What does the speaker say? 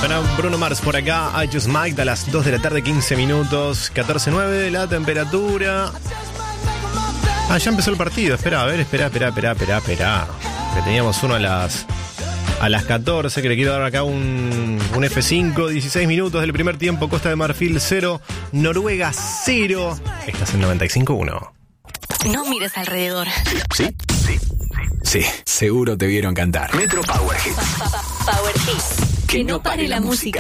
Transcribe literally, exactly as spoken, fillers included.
Suena Bruno Mars por acá, I Just Might, a las dos de la tarde, quince minutos, catorce nueve de la temperatura. Ah, ya empezó el partido, espera, a ver, espera, espera, espera, espera, espera. Que teníamos uno a las a las catorce, que le quiero dar acá un, un F cinco, dieciséis minutos del primer tiempo, Costa de Marfil cero, Noruega cero. Estás en noventa y cinco uno. No mires alrededor. ¿Sí? Sí. Sí, seguro te vieron cantar. Metro Power Hits. Power Hits. Que no pare la música.